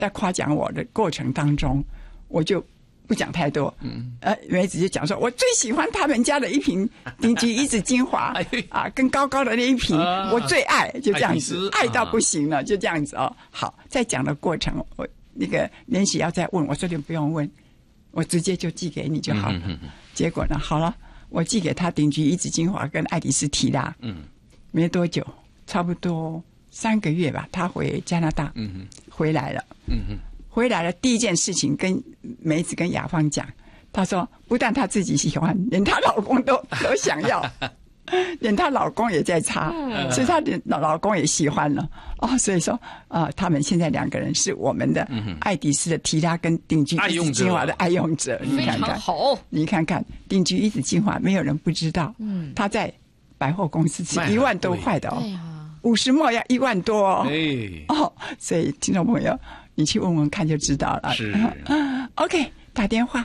在夸奖我的过程当中，我就不讲太多。梅子就讲说，我最喜欢他们家的一瓶顶级一指精华啊，跟高高的那一瓶，我最爱，就这样子，爱到不行了，就这样子哦。好，在讲的过程，我那个联喜要再问，我说你不用问，我直接就寄给你就好了。结果呢，好了，我寄给他顶级一指精华跟爱迪斯提拉，没多久，差不多3个月吧，他回加拿大，回来了，回来了，第一件事情跟梅子跟雅芳讲，她说不但她自己喜欢，连她老公都想要，连她老公也在擦，所以她的老公也喜欢了哦。所以说他们现在2个人是我们的爱迪斯的提拉跟顶级一指精华的爱用者，你看看，你看看顶级一指精华，没有人不知道，他在百货公司是1万多块的哦，50ml要1万多哦，所以听众朋友。你去问问看就知道了。是 ，OK， 打电话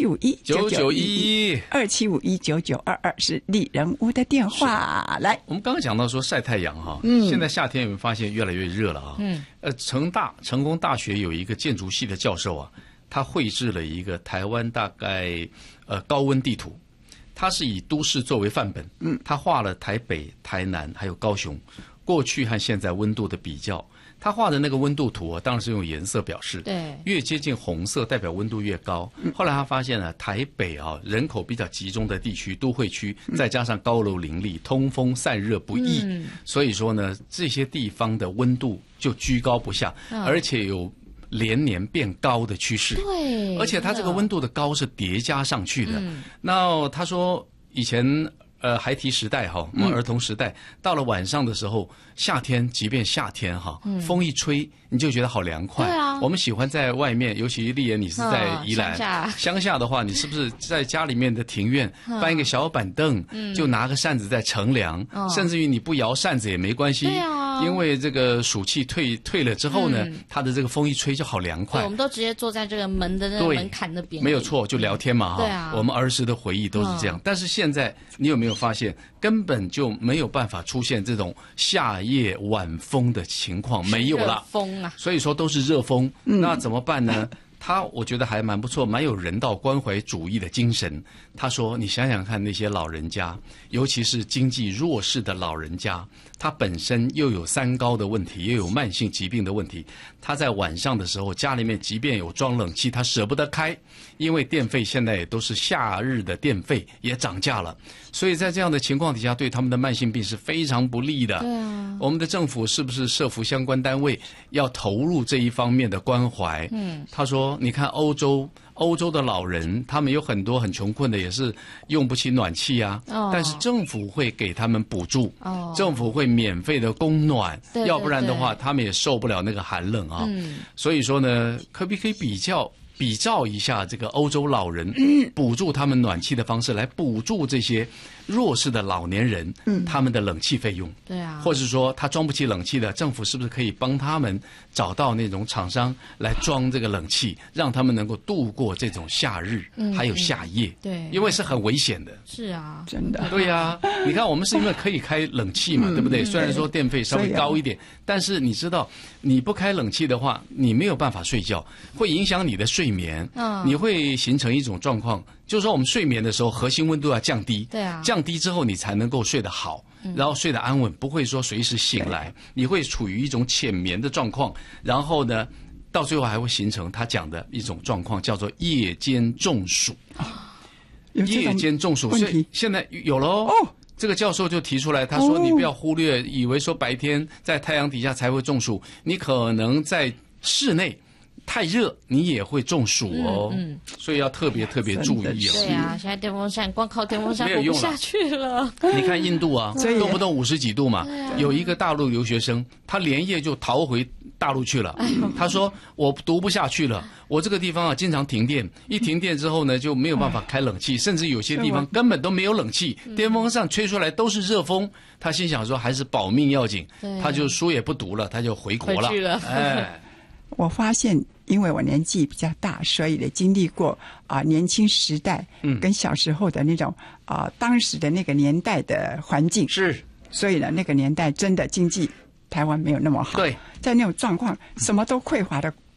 27519911，27519922是丽人屋的电话。来， 我们刚刚讲到说晒太阳哈，现在夏天有没有发现越来越热了啊？成功大学有一个建筑系的教授啊，他绘制了一个台湾大概高温地图，他是以都市作为范本，他画了台北、台南还有高雄过去和现在温度的比较。他画的那个温度图啊，当然是用颜色表示，对，越接近红色代表温度越高。后来他发现呢，台北啊人口比较集中的地区，都会区，再加上高楼林立，通风散热不易，所以说呢，这些地方的温度就居高不下，而且有连年变高的趋势。对，而且它这个温度的高是叠加上去的。那他说以前孩提时代哈，我们儿童时代，到了晚上的时候，夏天即便夏天哈，风一吹你就觉得好凉快。对啊，我们喜欢在外面，尤其丽妍你是在宜兰乡下的话，你是不是在家里面的庭院搬一个小板凳，就拿个扇子在乘凉，甚至于你不摇扇子也没关系。对啊，因为这个暑气退了之后呢，它的这个风一吹就好凉快。 我们都直接坐在这个门的那个门槛那边， 没有错，就聊天嘛哈。 对啊， 我们儿时的回忆都是这样。但是现在你有没有发现，根本就没有办法出现这种夏夜晚风的情况，没有了。热风啊， 所以说都是热风。那怎么办呢？我觉得还蛮不错，蛮有人道关怀主义的精神。他说：“你想想看，那些老人家，尤其是经济弱势的老人家，他本身又有3高的问题，又有慢性疾病的问题。他在晚上的时候，家里面即便有装冷气，他舍不得开，因为电费现在也都是夏日的电费也涨价了。所以在这样的情况底下，对他们的慢性病是非常不利的。对啊，我们的政府是不是社福相关单位要投入这一方面的关怀？他说。”你看欧洲的老人，他们有很多很穷困的，也是用不起暖气啊。但是政府会给他们补助，政府会免费的供暖，要不然的话，他们也受不了那个寒冷啊。所以说呢，可不可以比照一下这个欧洲老人补助他们暖气的方式，来补助这些弱势的老年人他们的冷气费用？对啊，或者说他装不起冷气的，政府是不是可以帮他们找到那种厂商来装这个冷气，让他们能够度过这种夏日还有夏夜？对，因为是很危险的。 是啊， 真的。 对啊，你看我们是因为可以开冷气嘛，对不对？虽然说电费稍微高一点，但是你知道你不开冷气的话，你没有办法睡觉，会影响你的睡眠。你会形成一种状况，就是说我们睡眠的时候核心温度要降低。对啊，降低之后你才能够睡得好，然后睡得安稳，不会说随时醒来，你会处于一种浅眠的状况，然后呢到最后还会形成他讲的一种状况，叫做夜间中暑。夜间中暑，所以现在有了哦。这个教授就提出来，他说你不要忽略，以为说白天在太阳底下才会中暑，你可能在室内太热你也会中暑哦。所以要特别注意哦。 对啊，现在电风扇光靠电风扇活不下去了。 你看印度啊，动不动50几度嘛。有一个大陆留学生，他连夜就逃回大陆去了。他说我读不下去了，我这个地方啊经常停电，一停电之后呢就没有办法开冷气，甚至有些地方根本都没有冷气，电风扇吹出来都是热风。他心想说还是保命要紧，他就书也不读了，他就回国了。 我发现，因为我年纪比较大，所以呢经历过年轻时代跟小时候的那种当时的那个年代的环境是，所以呢那个年代真的经济台湾没有那么好。对，在那种状况什么都匮乏的